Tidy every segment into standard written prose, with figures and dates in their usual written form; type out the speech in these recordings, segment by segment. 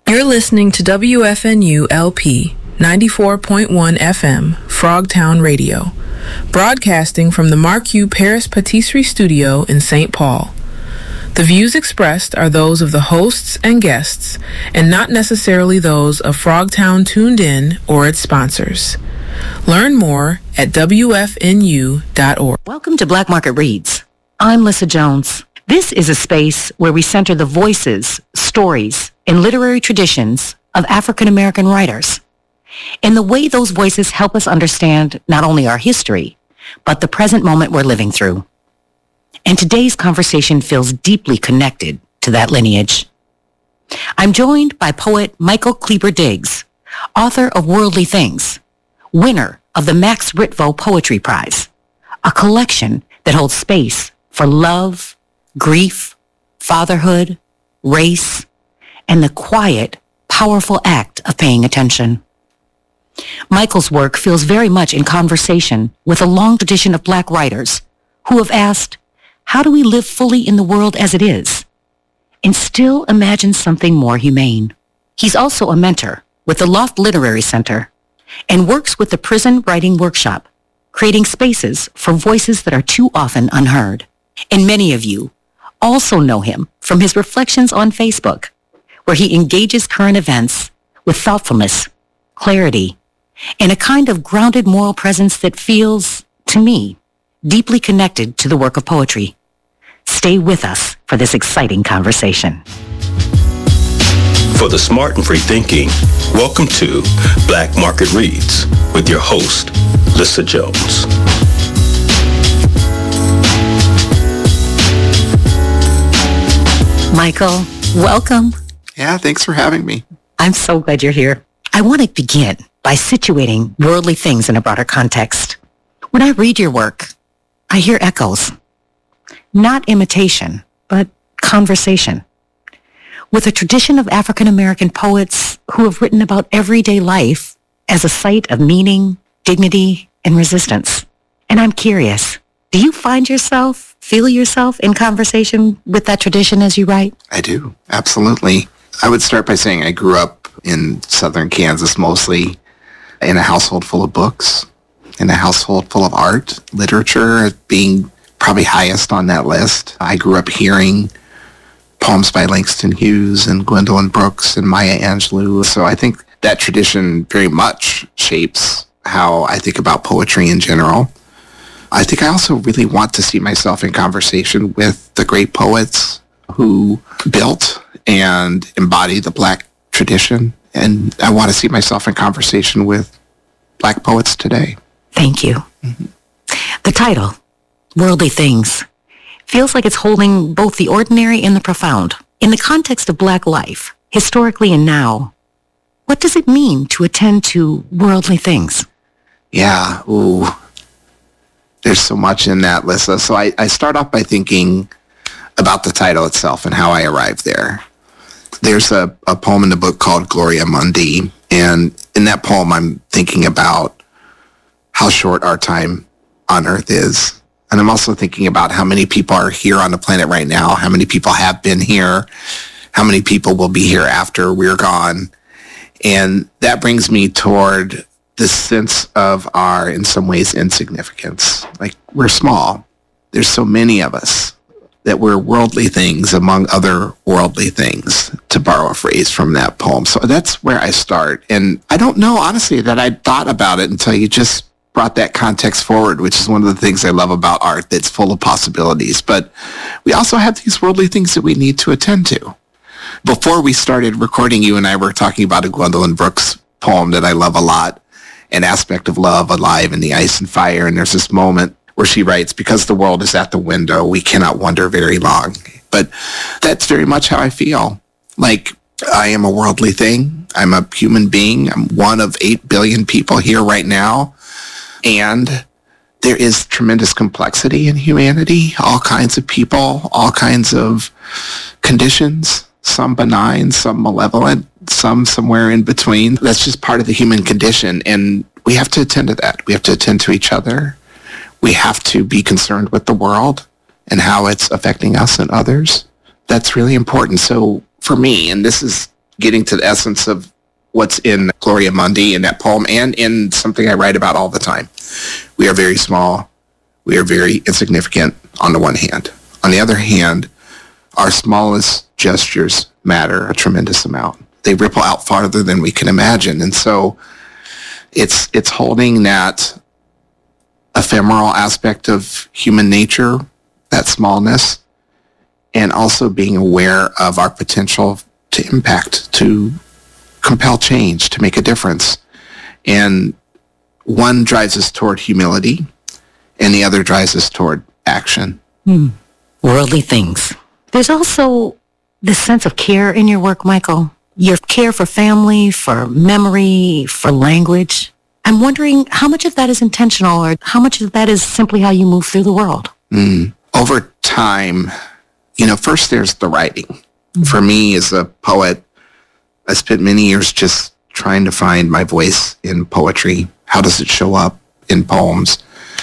You're listening to WFNU LP 94.1 FM, Frogtown Radio, broadcasting from the Marquis Paris Patisserie Studio in St. Paul. The views expressed are those of the hosts and guests, and not necessarily those of Frogtown Tuned In or its sponsors. Learn more at WFNU.org. Welcome to Black Market Reads. I'm Lissa Jones. This is a space where we center the voices, stories, and literary traditions of African American writers, and the way those voices help us understand not only our history, but the present moment we're living through. And today's conversation feels deeply connected to that lineage. I'm joined by poet Michael Kleber Diggs, author of Worldly Things, winner of the Max Ritvo Poetry Prize, a collection that holds space for love, grief, fatherhood, race, and the quiet, powerful act of paying attention. Michael's work feels very much in conversation with a long tradition of Black writers who have asked, how do we live fully in the world as it is, and still imagine something more humane? He's also a mentor with the Loft Literary Center and works with the Prison Writing Workshop, creating spaces for voices that are too often unheard. And many of you also know him from his reflections on Facebook, where he engages current events with thoughtfulness, clarity, and a kind of grounded moral presence that feels, to me, deeply connected to the work of poetry. Stay with us for this exciting conversation. For the smart and free thinking, welcome to Black Market Reads with your host, Lissa Jones. Michael, welcome. Yeah, thanks for having me. I'm so glad you're here. I want to begin by situating Worldly Things in a broader context. When I read your work, I hear echoes. Not imitation, but conversation. With a tradition of African American poets who have written about everyday life as a site of meaning, dignity, and resistance. And I'm curious, do you feel yourself in conversation with that tradition as you write? I do, absolutely. I would start by saying I grew up in southern Kansas mostly, in a household full of books, in a household full of art, literature being probably highest on that list. I grew up hearing poems by Langston Hughes and Gwendolyn Brooks and Maya Angelou. So I think that tradition very much shapes how I think about poetry in general. I think I also really want to see myself in conversation with the great poets who built and embody the Black tradition. And I want to see myself in conversation with Black poets today. Thank you. Mm-hmm. The title, Worldly Things, feels like it's holding both the ordinary and the profound. In the context of Black life, historically and now, what does it mean to attend to worldly things? Yeah, there's so much in that, Lissa. So I start off by thinking about the title itself and how I arrived there. There's a poem in the book called Gloria Mundi, and in that poem I'm thinking about how short our time on Earth is. And I'm also thinking about how many people are here on the planet right now, how many people have been here, how many people will be here after we're gone. And that brings me toward this sense of our, in some ways, insignificance. Like, we're small. There's so many of us that we're worldly things among other worldly things, to borrow a phrase from that poem. So that's where I start. And I don't know, honestly, that I'd thought about it until you just brought that context forward, which is one of the things I love about art, that's full of possibilities. But we also have these worldly things that we need to attend to. Before we started recording, you and I were talking about a Gwendolyn Brooks poem that I love a lot, An Aspect of Love, Alive in the Ice and Fire. And there's this moment where she writes, because the world is at the window, we cannot wonder very long. But that's very much how I feel. Like, I am a worldly thing. I'm a human being. I'm one of 8 billion people here right now. And there is tremendous complexity in humanity, all kinds of people, all kinds of conditions, some benign, some malevolent, some somewhere in between. That's just part of the human condition, and we have to attend to that. We have to attend to each other. We have to be concerned with the world and how it's affecting us and others. That's really important. So for me, and this is getting to the essence of what's in Gloria Mundi in that poem and in something I write about all the time. We are very small. We are very insignificant on the one hand. On the other hand, our smallest gestures matter a tremendous amount. They ripple out farther than we can imagine. And so it's holding that ephemeral aspect of human nature, that smallness, and also being aware of our potential to impact, to compel change, to make a difference. And one drives us toward humility, and the other drives us toward action. Worldly things. There's also this sense of care in your work, Michael. Your care for family, for memory, for language. I'm wondering how much of that is intentional or how much of that is simply how you move through the world? Over time, first there's the writing. For me as a poet, I spent many years just trying to find my voice in poetry. How does it show up in poems?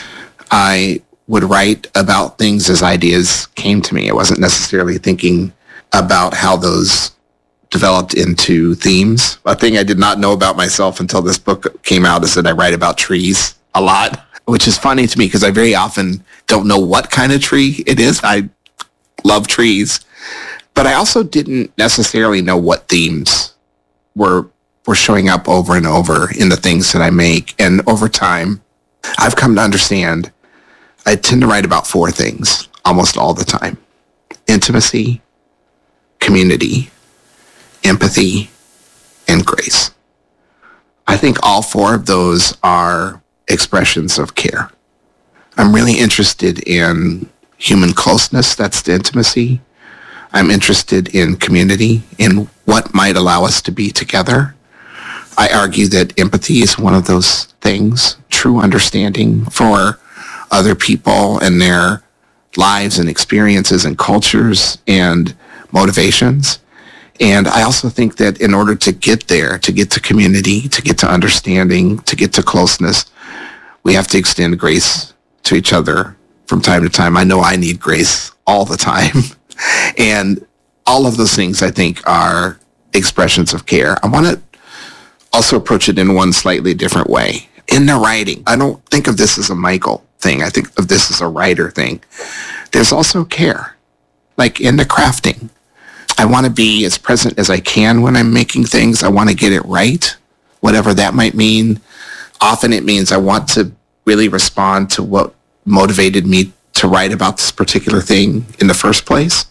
I would write about things as ideas came to me. I wasn't necessarily thinking about how those developed into themes. A thing I did not know about myself until this book came out is that I write about trees a lot, which is funny to me because I very often don't know what kind of tree it is. I love trees, but I also didn't necessarily know what themes were showing up over and over in the things that I make. And over time, I've come to understand I tend to write about four things almost all the time: intimacy, community, empathy, and grace. I think all four of those are expressions of care. I'm really interested in human closeness, that's the intimacy. I'm interested in community, in what might allow us to be together. I argue that empathy is one of those things, true understanding for other people and their lives and experiences and cultures and motivations. And I also think that in order to get there, to get to community, to get to understanding, to get to closeness, we have to extend grace to each other from time to time. I know I need grace all the time. And all of those things, I think, are expressions of care. I want to also approach it in one slightly different way. In the writing, I don't think of this as a Michael thing. I think of this as a writer thing. There's also care, like in the crafting. I want to be as present as I can when I'm making things. I want to get it right, whatever that might mean. Often it means I want to really respond to what motivated me to write about this particular thing in the first place.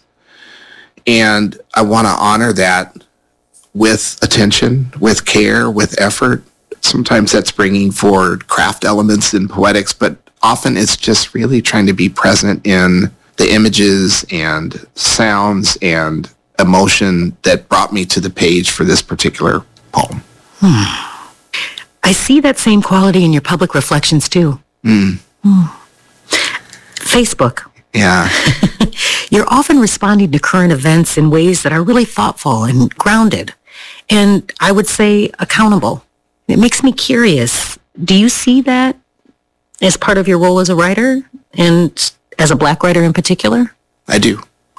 And I want to honor that with attention, with care, with effort. Sometimes that's bringing forward craft elements in poetics, but often it's just really trying to be present in the images and sounds and emotion that brought me to the page for this particular poem. I see that same quality in your public reflections too. Facebook. Yeah. You're often responding to current events in ways that are really thoughtful and grounded, and I would say accountable. It makes me curious. Do you see that as part of your role as a writer, and as a Black writer in particular? I do.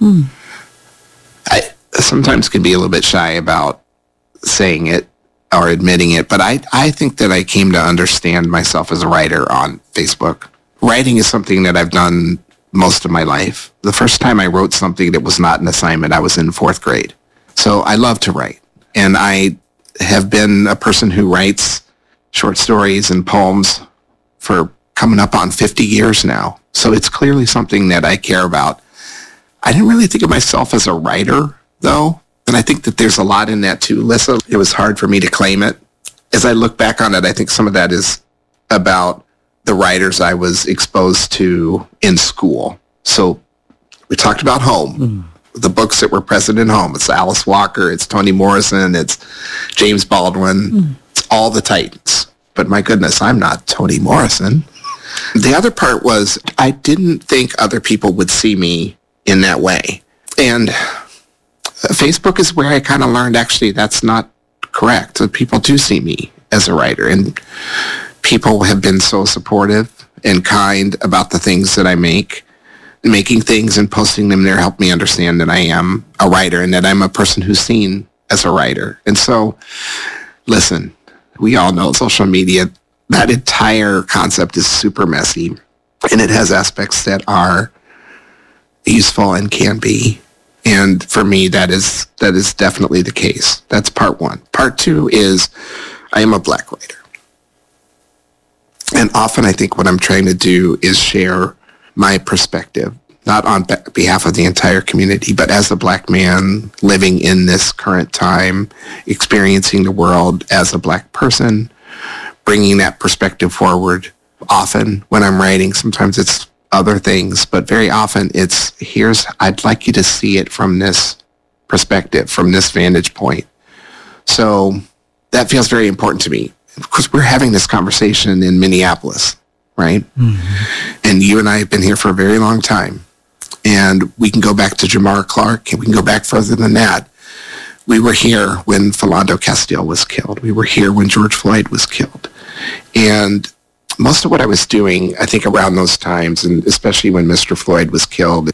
I sometimes can be a little bit shy about saying it or admitting it, but I think that I came to understand myself as a writer on Facebook. Writing is something that I've done most of my life. The first time I wrote something that was not an assignment, I was in 4th grade. So I love to write. And I have been a person who writes short stories and poems for coming up on 50 years now. So it's clearly something that I care about. I didn't really think of myself as a writer, though. And I think that there's a lot in that too, Lissa. It was hard for me to claim it. As I look back on it, I think some of that is about the writers I was exposed to in school. So we talked about home, the books that were present in home. It's Alice Walker, it's Toni Morrison, it's James Baldwin, it's all the titans. But my goodness, I'm not Toni Morrison. The other part was I didn't think other people would see me in that way. And Facebook is where I kind of learned actually that's not correct. That people do see me as a writer, and people have been so supportive and kind about the things that I make. Making things and posting them there helped me understand that I am a writer and that I'm a person who's seen as a writer. And so, listen, we all know social media, that entire concept is super messy, and it has aspects that are useful and can be. And for me, that is definitely the case. That's part one. Part two is I am a Black writer. And often I think what I'm trying to do is share my perspective, not on behalf of the entire community, but as a Black man living in this current time, experiencing the world as a Black person, bringing that perspective forward. Often when I'm writing, sometimes it's other things, but very often it's, I'd like you to see it from this perspective, from this vantage point. So that feels very important to me. Of course, we're having this conversation in Minneapolis, right? Mm-hmm. And you and I have been here for a very long time. And we can go back to Jamar Clark, and we can go back further than that. We were here when Philando Castile was killed. We were here when George Floyd was killed. And most of what I was doing, I think around those times, and especially when Mr. Floyd was killed,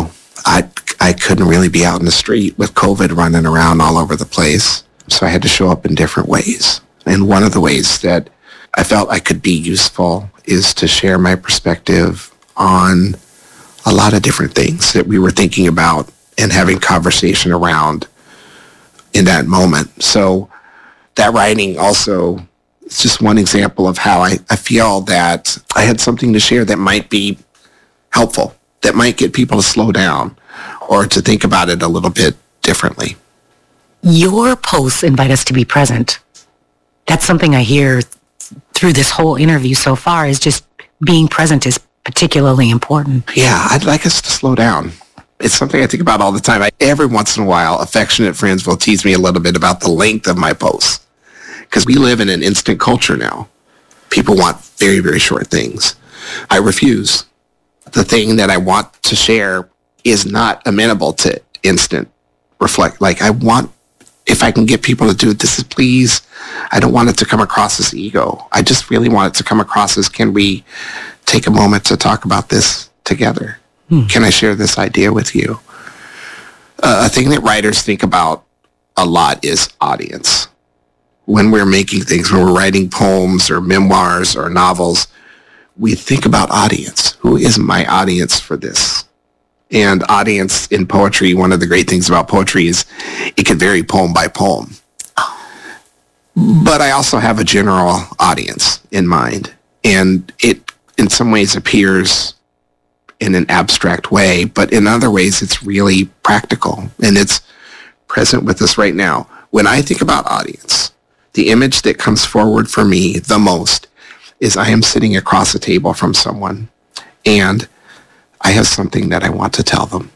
I couldn't really be out in the street with COVID running around all over the place. So I had to show up in different ways. And one of the ways that I felt I could be useful is to share my perspective on a lot of different things that we were thinking about and having conversation around in that moment. So that writing also, it's just one example of how I feel that I had something to share that might be helpful, that might get people to slow down or to think about it a little bit differently. Your posts invite us to be present. That's something I hear through this whole interview so far, is just being present is particularly important. Yeah, I'd like us to slow down. It's something I think about all the time. Every once in a while, affectionate friends will tease me a little bit about the length of my posts, because we live in an instant culture now. People want very, very short things. I refuse. The thing that I want to share is not amenable to instant reflect. Like, I want, if I can get people to do it, this is, please, I don't want it to come across as ego. I just really want it to come across as, can we take a moment to talk about this together? Can I share this idea with you? A thing that writers think about a lot is audience. When we're making things, when we're writing poems or memoirs or novels, we think about audience. Who is my audience for this? And audience in poetry, one of the great things about poetry is it can vary poem by poem. But I also have a general audience in mind. And it, in some ways, appears in an abstract way, but in other ways, it's really practical. And it's present with us right now. When I think about audience, the image that comes forward for me the most is I am sitting across a table from someone, and I have something that I want to tell them.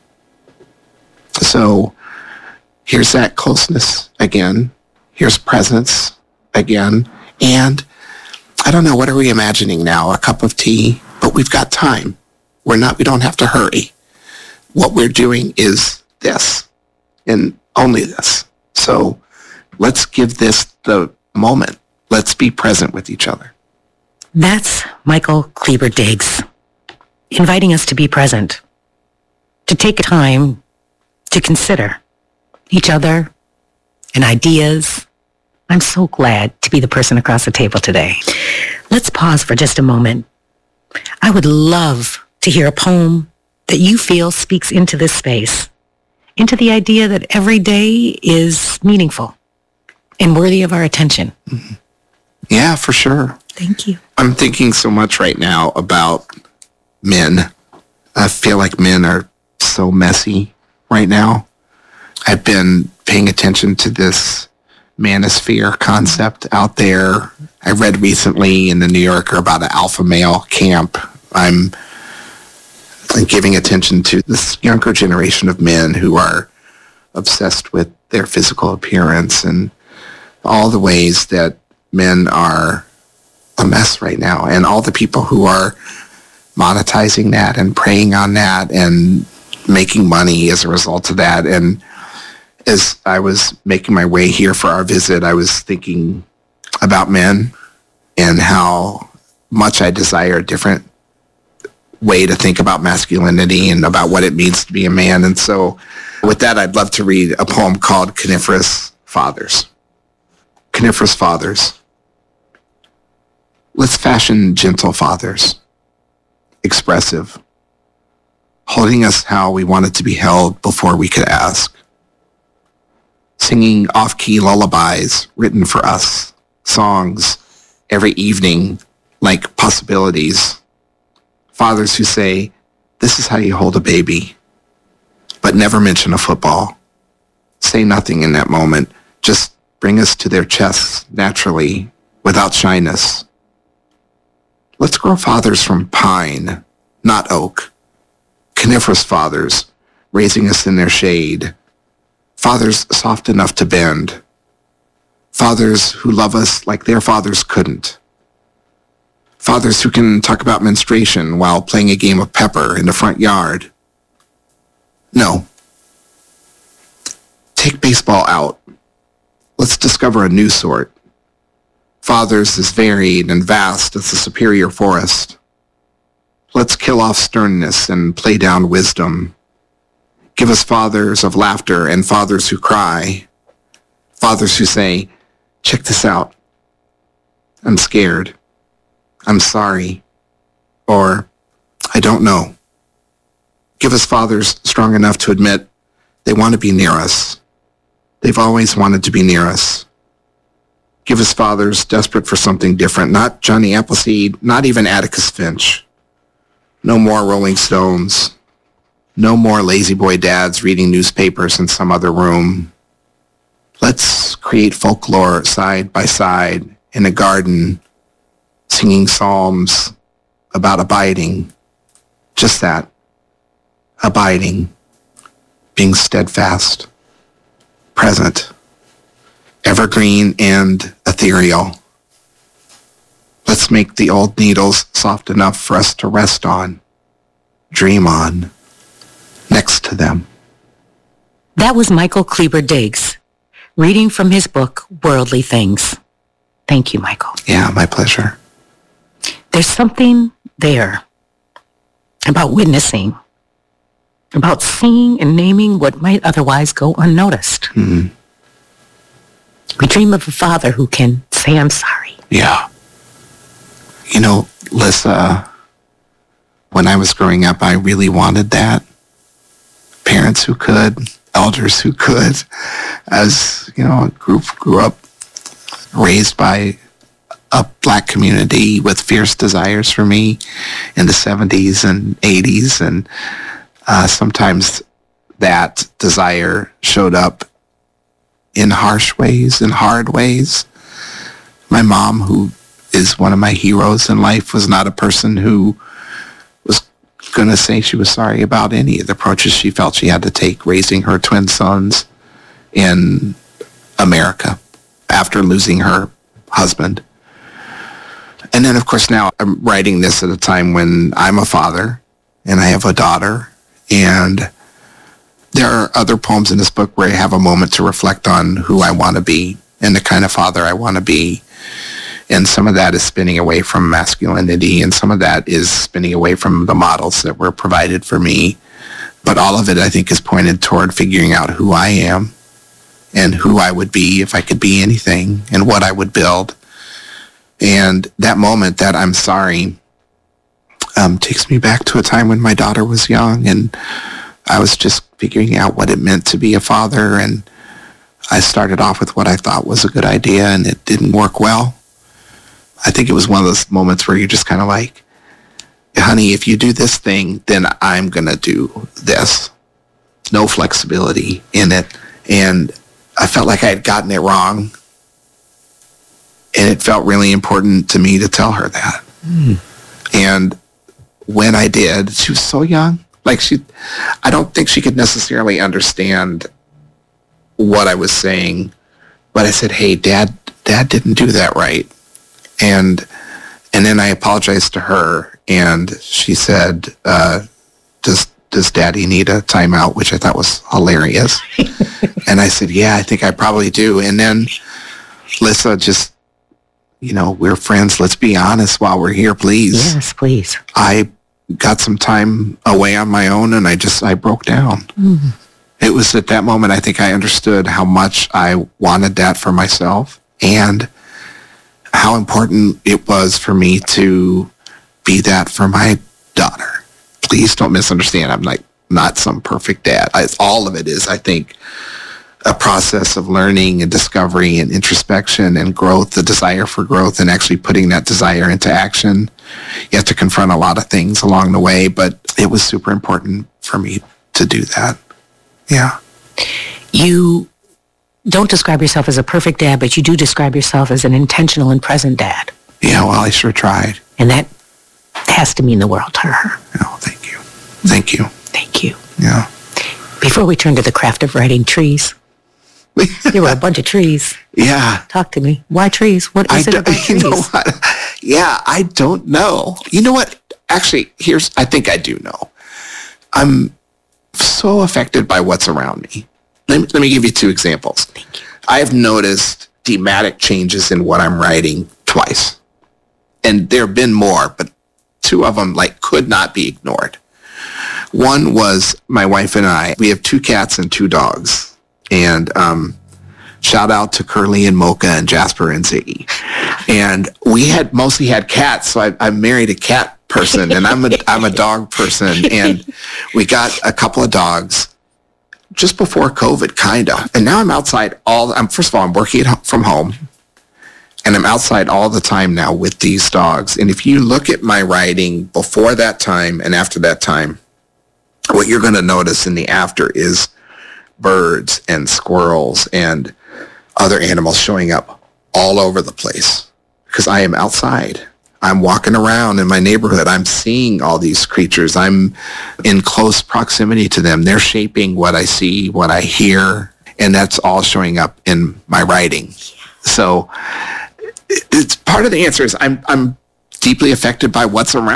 So here's that closeness again. Here's presence again. And I don't know, what are we imagining now? A cup of tea? But we've got time. We don't have to hurry. What we're doing is this, and only this. So let's give this the moment. Let's be present with each other. That's Michael Kleber Diggs, inviting us to be present, to take time to consider each other and ideas. I'm so glad to be the person across the table today. Let's pause for just a moment. I would love to hear a poem that you feel speaks into this space, into the idea that every day is meaningful and worthy of our attention. Mm-hmm. Yeah, for sure. Thank you. I'm thinking so much right now about men. I feel like men are so messy right now. I've been paying attention to this manosphere concept out there. I read recently in the New Yorker about an alpha male camp. I'm giving attention to this younger generation of men who are obsessed with their physical appearance and all the ways that men are a mess right now, and all the people who are monetizing that and preying on that and making money as a result of that. And as I was making my way here for our visit, I was thinking about men and how much I desire a different way to think about masculinity and about what it means to be a man. And so with that, I'd love to read a poem called Coniferous fathers, coniferous fathers. Let's fashion gentle fathers, expressive, holding us how we wanted to be held before we could ask, singing off-key lullabies written for us, songs every evening like possibilities, fathers who say, this is how you hold a baby, but never mention a football. Say nothing in that moment. Just bring us to their chests naturally, without shyness. Let's grow fathers from pine, not oak. Coniferous fathers, raising us in their shade. Fathers soft enough to bend. Fathers who love us like their fathers couldn't. Fathers who can talk about menstruation while playing a game of pepper in the front yard. No. Take baseball out. Let's discover a new sort. Fathers as varied and vast as the superior forest. Let's kill off sternness and play down wisdom. Give us fathers of laughter and fathers who cry. Fathers who say, check this out. I'm scared. I'm sorry. Or, I don't know. Give us fathers strong enough to admit they want to be near us. They've always wanted to be near us. Give us fathers desperate for something different, not Johnny Appleseed, not even Atticus Finch. No more Rolling Stones. No more lazy boy dads reading newspapers in some other room. Let's create folklore side by side in a garden, singing psalms about abiding. Just that. Abiding. Being steadfast. Present. Evergreen and ethereal. Let's make the old needles soft enough for us to rest on, dream on, next to them. That was Michael Kleber Diggs, reading from his book, Worldly Things. Thank you, Michael. Yeah, my pleasure. There's something there about witnessing, about seeing and naming what might otherwise go unnoticed. Mm-hmm. We dream of a father who can say, I'm sorry. Yeah. You know, Lissa, when I was growing up, I really wanted that. Parents who could, elders who could. As, you know, grew up raised by a black community with fierce desires for me in the 70s and 80s. And sometimes that desire showed up in harsh ways, in hard ways. My mom, who is one of my heroes in life, was not a person who was going to say she was sorry about any of the approaches she felt she had to take raising her twin sons in America after losing her husband. And then, of course, now I'm writing this at a time when I'm a father and I have a daughter, and there are other poems in this book where I have a moment to reflect on who I want to be and the kind of father I want to be. And some of that is spinning away from masculinity, and some of that is spinning away from the models that were provided for me. But all of it, I think, is pointed toward figuring out who I am and who I would be if I could be anything and what I would build. And that moment, that I'm sorry, takes me back to a time when my daughter was young, and I was just figuring out what it meant to be a father. And I started off with what I thought was a good idea, and it didn't work well. I think it was one of those moments where you're just kind of like, honey, if you do this thing, then I'm going to do this. No flexibility in it. And I felt like I had gotten it wrong. And it felt really important to me to tell her that. And when I did, she was so young. Like I don't think she could necessarily understand what I was saying. But I said, hey, Dad didn't do that right. And then I apologized to her, and she said, does Daddy need a timeout? Which I thought was hilarious. And I said, yeah, I think I probably do. And then Lissa, just, you know, we're friends. Let's be honest while we're here, please. Yes, please. I got some time away on my own, and I broke down. It was at that moment I think I understood how much I wanted that for myself and how important it was for me to be that for my daughter. Please don't misunderstand. I'm like not some perfect dad. All of it is, I think, a process of learning and discovery and introspection and growth, the desire for growth and actually putting that desire into action. You have to confront a lot of things along the way, but it was super important for me to do that. Yeah. You don't describe yourself as a perfect dad, but you do describe yourself as an intentional and present dad. Yeah, well, I sure tried. And that has to mean the world to her. Oh, thank you. Thank you. Thank you. Yeah. Before we turn to the craft of writing trees, there were a bunch of trees. Yeah. Talk to me. Why trees? What is it about trees? You know what? Yeah, I don't know. You know what? Actually, I think I do know. I'm so affected by what's around me. Let me give you 2 examples. Thank you. I have noticed thematic changes in what I'm writing twice. And there have been more, but 2 of them could not be ignored. One was my wife and I. We have 2 cats and 2 dogs. And shout out to Curly and Mocha and Jasper and Ziggy. And we had mostly had cats, so I married a cat person, and I'm a dog person. And we got a couple of dogs just before COVID, kind of. And now I'm outside first of all, I'm working from home, and I'm outside all the time now with these dogs. And if you look at my writing before that time and after that time, what you're going to notice in the after is birds and squirrels and other animals showing up all over the place because I am outside. I'm walking around in my neighborhood. I'm seeing all these creatures. I'm in close proximity to them. They're shaping what I see, what I hear, and that's all showing up in my writing. So it's part of the answer is I'm deeply affected by what's around